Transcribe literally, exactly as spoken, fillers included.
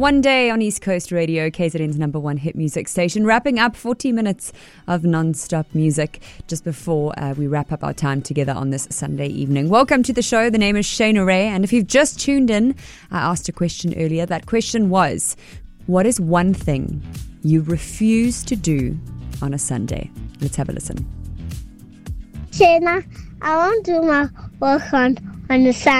One Day on East Coast Radio, K Z N's number one hit music station, wrapping up forty minutes of non-stop music just before uh, we wrap up our time together on this Sunday evening. Welcome to the show. The name is Shayna Ray, and if you've just tuned in, I asked a question earlier. That question was, what is one thing you refuse to do on a Sunday? Let's have a listen. Shayna, I won't do my work on, on the Sunday.